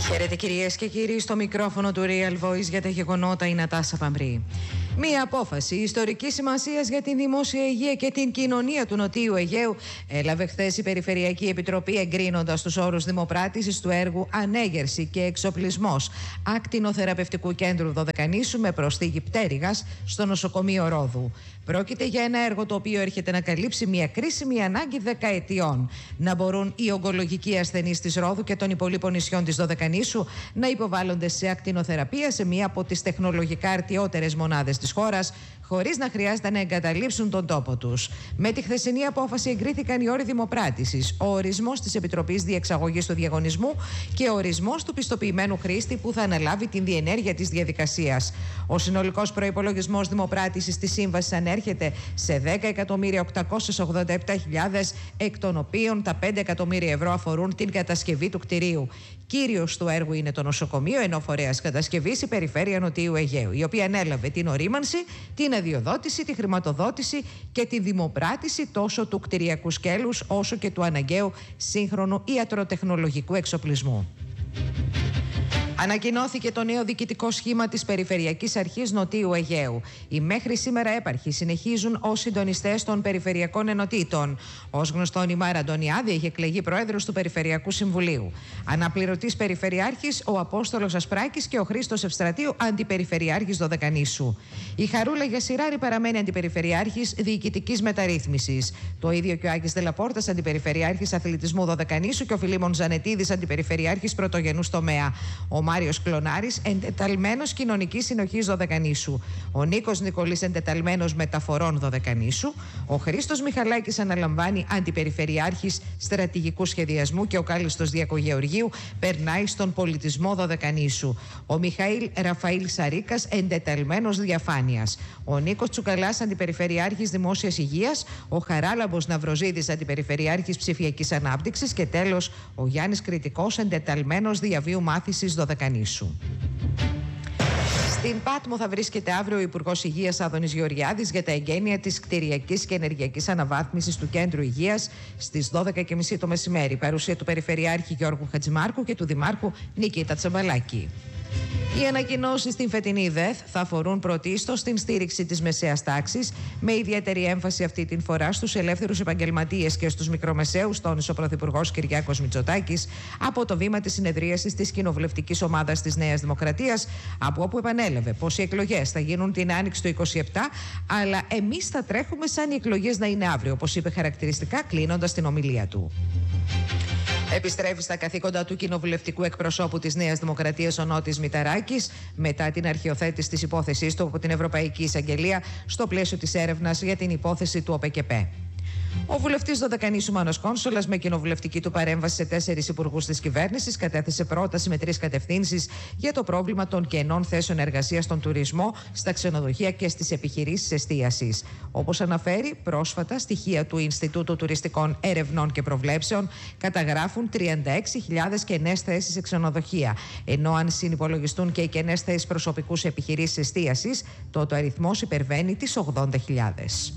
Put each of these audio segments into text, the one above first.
Χαίρετε κυρίες και κύριοι, στο μικρόφωνο του Real Voice για τα γεγονότα η Νατάσα Παμπρή. Μία απόφαση ιστορικής σημασίας για την δημόσια υγεία και την κοινωνία του Νοτίου Αιγαίου έλαβε χθες η Περιφερειακή Επιτροπή, εγκρίνοντας τους όρους δημοπράτησης του έργου Ανέγερση και Εξοπλισμός Ακτινοθεραπευτικού Κέντρου Δωδεκανήσου με προσθήκη πτέρυγας στο νοσοκομείο Ρόδου. Πρόκειται για ένα έργο το οποίο έρχεται να καλύψει μια κρίσιμη ανάγκη δεκαετιών. Να μπορούν οι ογκολογικοί ασθενείς της Ρόδου και των υπολείπων νησιών της Δωδεκανήσου να υποβάλλονται σε ακτινοθεραπεία σε μία από τις τεχνολογικά αρτιότερες μονάδες της χώρας, χωρίς να χρειάζεται να εγκαταλείψουν τον τόπο τους. Με τη χθεσινή απόφαση εγκρίθηκαν οι όροι δημοπράτησης, ο ορισμός της Επιτροπής Διεξαγωγής του Διαγωνισμού και ο ορισμός του πιστοποιημένου χρήστη που θα αναλάβει την διενέργεια της διαδικασίας. Ο συνολικός προϋπολογισμός δημοπράτησης της σύμβασης ανέρχεται σε 10.887.000, εκ των οποίων τα 5 εκατομμύρια ευρώ αφορούν την κατασκευή του κτηρίου. Κύριος του έργου είναι το νοσοκομείο, ενώ φορέας κατασκευής η Περιφέρεια Νοτιού Αιγαίου, η οποία ανέλαβε την ορίμανση, την αδειοδότηση, τη χρηματοδότηση και τη δημοπράτηση τόσο του κτηριακού σκέλους όσο και του αναγκαίου σύγχρονου ιατροτεχνολογικού εξοπλισμού. Ανακοινώθηκε το νέο διοικητικό σχήμα της Περιφερειακής Αρχής Νοτίου Αιγαίου. Οι μέχρι σήμερα έπαρχοι συνεχίζουν ως συντονιστές των Περιφερειακών Ενωτήτων. Ως γνωστόν, η Μάρα Αντωνιάδη έχει εκλεγεί πρόεδρος του Περιφερειακού Συμβουλίου. Αναπληρωτής Περιφερειάρχης ο Απόστολος Ασπράκης και ο Χρήστος Ευστρατείου Αντιπεριφερειάρχης Δωδεκανήσου. Η Χαρούλα Γιασιράρη παραμένει Αντιπεριφερειάρχης Διοικητικής Μεταρρύθμισης. Το ίδιο και ο Άκης Δελαπόρτας Αντιπεριφερειάρχης Αθλητισμού Δωδεκανήσου και ο Φιλίμων Ζανετίδης Αντιπεριφερειάρχης Πρωτογενούς Τομέα. Ο Μάριος Κλωνάρης, εντεταλμένος Κοινωνικής Συνοχής Δωδεκανήσου. Ο Νίκος Νικολής, εντεταλμένος Μεταφορών Δωδεκανήσου. Ο Χρήστος Μιχαλάκης αναλαμβάνει Αντιπεριφερειάρχης Στρατηγικού Σχεδιασμού και ο Κάλιστος Διακογεωργίου περνάει στον Πολιτισμό Δωδεκανήσου. Ο Μιχαήλ Ραφαήλ Σαρίκας, εντεταλμένος Διαφάνειας. Ο Νίκος Τσουκαλάς, Αντιπεριφερειάρχης Δημόσιας Υγείας. Ο Χαράλαμπος Ναυροζίδης, Αντιπεριφερειάρχης Ψηφιακής Ανάπτυξης. Και τέλος, ο Γιάννης Κρητικός, εντεταλμένος Διαβίου Μάθησης Δωδεκανήσου. Στην Πάτμο θα βρίσκεται αύριο ο Υπουργός Υγείας Άδωνης Γεωργιάδης για τα εγγένεια της κτηριακής και ενεργειακής αναβάθμισης του Κέντρου Υγείας στις 12:30 το μεσημέρι. Παρουσία του Περιφερειάρχη Γιώργου Χατζημάρκου και του Δημάρχου Νικήτα Τσαμπαλάκη. Οι ανακοινώσεις στην φετινή ΔΕΘ θα αφορούν πρωτίστως την στήριξη της μεσαίας τάξης, με ιδιαίτερη έμφαση αυτή την φορά στους ελεύθερους επαγγελματίες και στους μικρομεσαίους, τόνισε ο Πρωθυπουργός Κυριάκος Μητσοτάκης από το βήμα της συνεδρίασης της κοινοβουλευτικής ομάδας της Νέας Δημοκρατίας, από όπου επανέλαβε πως οι εκλογές θα γίνουν την Άνοιξη του 2027, αλλά εμείς θα τρέχουμε σαν οι εκλογές να είναι αύριο, όπως είπε χαρακτηριστικά κλείνοντας την ομιλία του. Επιστρέφει στα καθήκοντα του κοινοβουλευτικού εκπροσώπου της Νέας Δημοκρατίας ο Νότης Μηταράκης μετά την αρχιοθέτηση της υπόθεσής του από την Ευρωπαϊκή Εισαγγελία στο πλαίσιο της έρευνας για την υπόθεση του ΟΠΕΚΕΠΕ. Ο βουλευτής Δωδεκανήσου Μάνος Κόνσολας, με κοινοβουλευτική του παρέμβαση σε 4 υπουργούς της κυβέρνησης, κατέθεσε πρόταση με 3 κατευθύνσεις για το πρόβλημα των κενών θέσεων εργασίας στον τουρισμό, στα ξενοδοχεία και στις επιχειρήσεις εστίασης. Όπως αναφέρει, πρόσφατα στοιχεία του Ινστιτούτου Τουριστικών Ερευνών και Προβλέψεων καταγράφουν 36.000 κενές θέσεις σε ξενοδοχεία. Ενώ αν συνυπολογιστούν και οι κενές θέσεις προσωπικού σε επιχειρήσεις εστίασης, τότε ο αριθμός υπερβαίνει τις 80.000.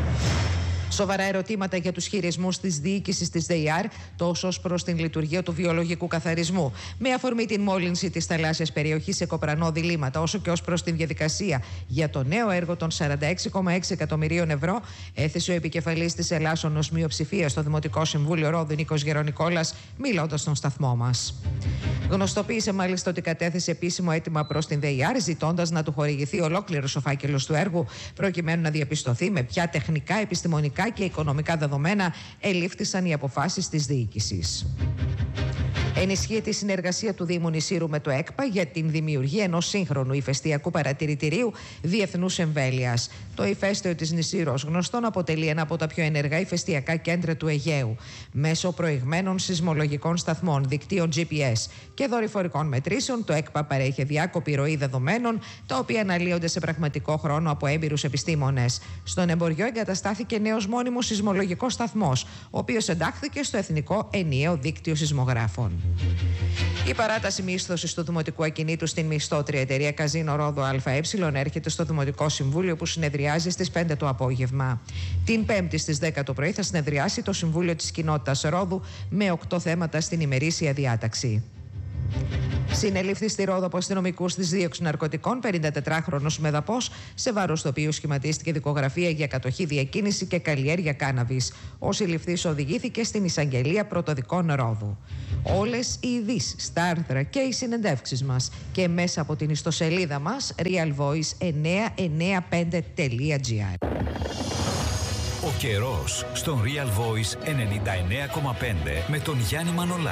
Σοβαρά ερωτήματα για τους χειρισμούς της διοίκησης της ΔΕΙΑΡ, τόσο ως προς την λειτουργία του βιολογικού καθαρισμού, με αφορμή την μόλυνση της θαλάσσιας περιοχής σε κοπρανό διλήμματα, όσο και ως προς την διαδικασία για το νέο έργο των 46,6 εκατομμυρίων ευρώ, έθεσε ο επικεφαλής της Ελλάσσον ως μειοψηφία στο Δημοτικό Συμβούλιο Ρόδου, Νίκος Γερονικόλας, μιλώντας στον σταθμό μας. Γνωστοποίησε μάλιστα ότι κατέθεσε επίσημο αίτημα προς την ΔΕΙΑΡ, ζητώντας να του χορηγηθεί ολόκληρος ο φάκελος του έργου, προκειμένου να διαπιστωθεί με ποια τεχνικά, επιστημονικά και οικονομικά δεδομένα ελήφθησαν οι αποφάσεις της διοίκησης. Ενισχύεται η συνεργασία του Δήμου Νησήρου με το ΕΚΠΑ για την δημιουργία ενός σύγχρονου ηφαιστειακού παρατηρητηρίου διεθνούς εμβέλειας. Το ηφαίστειο της Νησήρου, ως γνωστόν, αποτελεί ένα από τα πιο ενεργά ηφαιστειακά κέντρα του Αιγαίου. Μέσω προηγμένων σεισμολογικών σταθμών, δικτύων GPS και δορυφορικών μετρήσεων, το ΕΚΠΑ παρέχει διάκοπη ροή δεδομένων, τα οποία αναλύονται σε πραγματικό χρόνο από έμπειρους επιστήμονες. Στον Εμποριό εγκαταστάθηκε νέος μόνιμος σεισμολογικός σταθμός, ο οποίος εντάχθηκε στο Εθνικό Ενιαίο Δίκτυο Σεισμογράφων. Η παράταση μίσθωσης του Δημοτικού Ακινήτου στην μισθώτρια εταιρεία Καζίνο Ρόδο ΑΕ έρχεται στο Δημοτικό Συμβούλιο, που συνεδριάζει στις 5 το απόγευμα. Την Πέμπτη στις 10 το πρωί θα συνεδριάσει το Συμβούλιο της Κοινότητας Ρόδου με 8 θέματα στην ημερήσια διάταξη. Συνελήφθη στη Ρόδο από αστυνομικούς της δίωξης ναρκωτικών 54χρονος Μεδαπός, σε βάρος του οποίου σχηματίστηκε δικογραφία για κατοχή, διακίνηση και καλλιέργεια κάναβης. Ο συλληφθής οδηγήθηκε στην εισαγγελία πρωτοδικών Ρόδου. Όλες οι ειδήσεις στα άρθρα και οι συνεντεύξεις μας και μέσα από την ιστοσελίδα μας realvoice995.gr. Ο καιρός στον Real Voice 99,5 με τον Γιάννη Μανολά.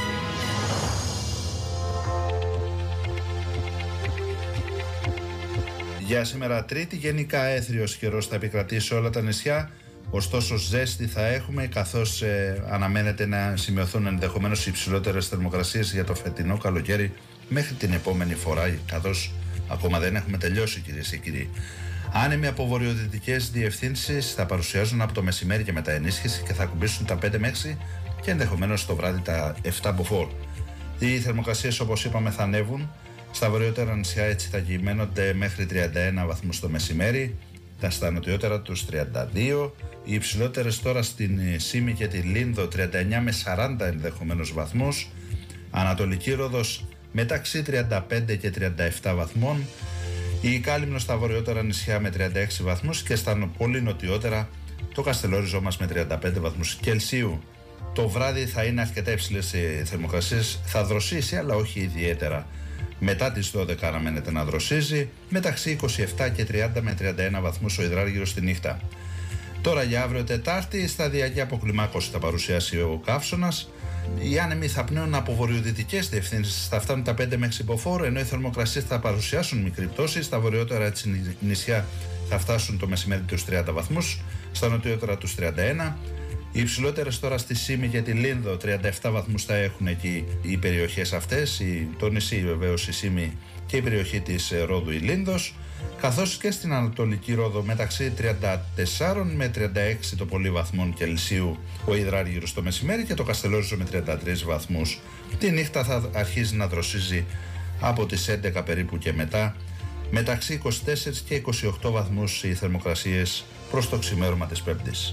Για σήμερα Τρίτη, γενικά έθριος καιρός θα επικρατήσει σε όλα τα νησιά, ωστόσο ζέστη θα έχουμε, καθώς αναμένεται να σημειωθούν ενδεχομένως υψηλότερες θερμοκρασίες για το φετινό καλοκαίρι μέχρι την επόμενη φορά, καθώς ακόμα δεν έχουμε τελειώσει, κυρίες και κύριοι. Άνεμοι από βορειοδυτικές διευθύνσεις θα παρουσιάζουν από το μεσημέρι και μετά ενίσχυση και θα ακουμπήσουν τα 5 με 6 και ενδεχομένως το βράδυ τα 7 μποφόρ. Οι θερμοκρασίες, όπως είπαμε, θα ανέβουν. Στα βορειότερα νησιά έτσι θα κυμαίνονται μέχρι 31 βαθμούς το μεσημέρι, στα νοτιότερα τους 32, οι υψηλότερες τώρα στην Σύμη και τη Λίνδο 39 με 40 ενδεχομένως βαθμούς, Ανατολική Ρόδος μεταξύ 35 και 37 βαθμών, η Κάλυμνο στα βορειότερα νησιά με 36 βαθμούς και στα πολύ νοτιότερα το Καστελόριζο μας με 35 βαθμούς Κελσίου. Το βράδυ θα είναι αρκετά υψηλές οι θερμοκρασίες, θα δροσίσει αλλά όχι ιδιαίτερα. Μετά τις 12 αναμένεται να δροσίζει, μεταξύ 27 και 30 με 31 βαθμούς ο υδράργυρος τη νύχτα. Τώρα για αύριο Τετάρτη, σταδιακή αποκλιμάκωση θα παρουσιάσει ο καύσωνας. Οι άνεμοι θα πνέουν από βορειοδυτικές διευθύνσεις, θα φτάνουν τα 5 με 6 μποφόρ, ενώ οι θερμοκρασίες θα παρουσιάσουν μικρή πτώση. Στα βορειότερα νησιά θα φτάσουν το μεσημέρι τους 30 βαθμούς, στα νοτιότερα τους 31. Οι υψηλότερες τώρα στη Σύμη και τη Λίνδο 37 βαθμούς θα έχουν εκεί οι περιοχές αυτές, το νησί βεβαίως η Σύμη και η περιοχή της Ρόδου η Λίνδος, καθώς και στην Ανατολική Ρόδο μεταξύ 34 με 36 το πολύ βαθμών Κελσίου ο υδράργυρος το μεσημέρι και το Καστελόριζο με 33 βαθμούς. Τη νύχτα θα αρχίζει να δροσίζει από τις 11 περίπου και μετά, μεταξύ 24 και 28 βαθμούς οι θερμοκρασίες προς το ξημέρωμα της Πέμπτης.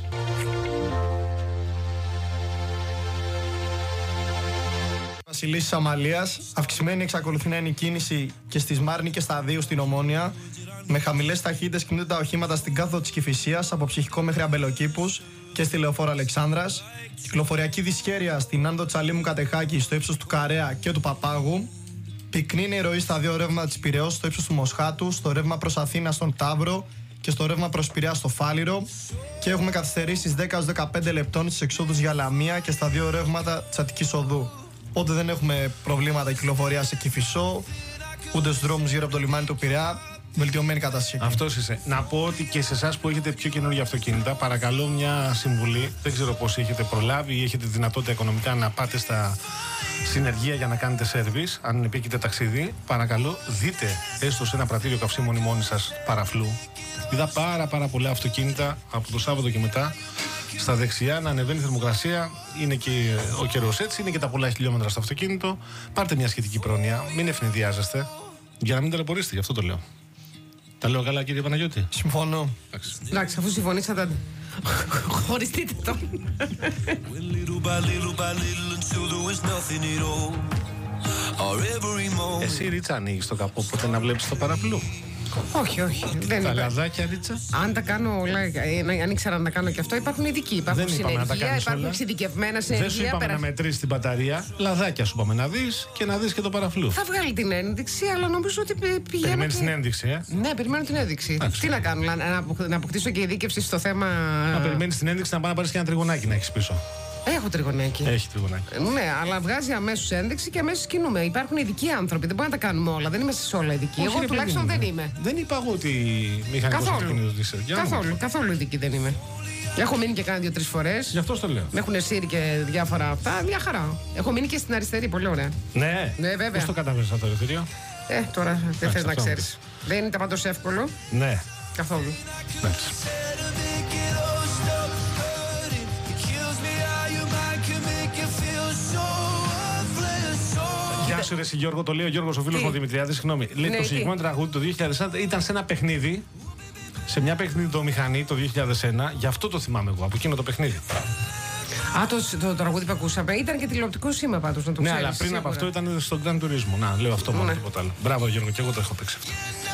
Βασιλής Αμαλίας, αυξημένη εξακολουθεί να είναι η κίνηση και στη Σμάρνη και στα Δίου στην Ομόνια. Με χαμηλές ταχύτητες κινούνται τα οχήματα στην κάθοδο της Κηφισίας από Ψυχικό μέχρι Αμπελοκήπους και στη Λεωφόρο Αλεξάνδρας. Κυκλοφοριακή δυσχέρεια στην Άνδο Τσαλίμου Κατεχάκη στο ύψος του Καρέα και του Παπάγου. Πυκνή είναι η ροή στα δύο ρεύματα της Πειραιώς στο ύψος του Μοσχάτου, στο ρεύμα προς Αθήνα στον Ταύρο και στο ρεύμα προς Πειραιά στο Φάληρο. Και έχουμε καθυστερήσεις 10-15 λεπτών στις εξόδους για Λαμία και στα δύο ρεύματα της Αττικής Οδού. Οπότε δεν έχουμε προβλήματα κυκλοφορία σε Κηφισό, ούτε στους δρόμους γύρω από το λιμάνι του Πειραιά. Βελτιωμένη κατάσταση. Αυτός είσαι. Να πω ότι και σε εσάς που έχετε πιο καινούργια αυτοκίνητα, παρακαλώ μια συμβουλή. Δεν ξέρω πώς έχετε προλάβει ή έχετε δυνατότητα οικονομικά να πάτε στα συνεργεία για να κάνετε σέρβις. Αν επίκειται ταξίδι, παρακαλώ δείτε έστω σε ένα πρατήριο καυσίμων ή μόνοι σας παραφλού. Είδα πάρα πολλά αυτοκίνητα από το Σάββατο και μετά στα δεξιά να ανεβαίνει η θερμοκρασία. Είναι και ο καιρός έτσι, είναι και τα πολλά χιλιόμετρα στο αυτοκίνητο. Πάρτε μια σχετική πρόνοια, μην ευνηδιάζεστε. Για να μην ταλαιπωρήσετε, γι' αυτό το λέω. Τα λέω καλά, κύριε Παναγιώτη? Συμφωνώ. Εντάξει, αφού συμφωνήσατε, χωριστείτε τον. Εσύ, Ρίτσα, ανοίγεις το καπό να βλέπεις το παραπλού? Όχι, δεν τα είναι. λαδάκια, Ρίτσα. Αν τα κάνω όλα, αν ήξερα να τα κάνω και αυτό, υπάρχουν ειδικοί. Υπάρχουν συνεργεία, υπάρχουν εξειδικευμένα συνεργεία. Δεν σου είπαμε να μετρήσεις την μπαταρία. Λαδάκια σου είπαμε να δεις και να δεις και το παραφλού. Θα βγάλει την ένδειξη, αλλά νομίζω ότι πηγαίνω. Περιμένεις την ένδειξη, Ναι, περιμένω την ένδειξη. Τι να κάνω, να αποκτήσω και ειδίκευση στο θέμα. Να περιμένεις την ένδειξη να πάει να πάρεις και ένα τριγωνάκι να έχεις πίσω. Έχω τριγωνάκι. Έχει τριγωνάκι. Ναι, αλλά βγάζει αμέσως ένδειξη και αμέσως κινούμε. Υπάρχουν ειδικοί άνθρωποι, δεν μπορούμε να τα κάνουμε όλα. Δεν είμαστε σε όλα ειδικοί. Εγώ τουλάχιστον δεν είμαι. Δεν είπα εγώ ότι μηχανικός αυτοκίνητος είσαι. Καθόλου ειδική δεν είμαι. Έχω μείνει και κάνει 2-3 φορές. Γι' αυτό το λέω. Με έχουν σύρει και διάφορα αυτά. Μια χαρά. Έχω μείνει και στην αριστερή, πολύ ωραία. Ναι, βέβαια. Πώς το κατάφερες αυτό το ελευθερίο? Τώρα δεν θες να ξέρεις. Δεν είναι πάντως εύκολο. Ναι. Καθόλου. Γεια σου, ρε Γιώργο, το λέει ο Γιώργος, ο φίλος μου Δημητριάδης. Συγγνώμη. Λέει το συγκεκριμένο τραγούδι το 2001 ήταν σε ένα παιχνίδι. Σε μια παιχνίδι το μηχανή το 2001. Γι' αυτό το θυμάμαι εγώ, από εκείνο το παιχνίδι. Το τραγούδι που ακούσαμε ήταν και τηλεοπτικό σήμα πάντως, να το ξέρεις. Ναι, αλλά πριν από αυτό ήταν στο Gran Turismo. Να, λέω αυτό μόνο, τίποτα άλλο. Μπράβο Γιώργο, και εγώ το έχω παίξει αυτό.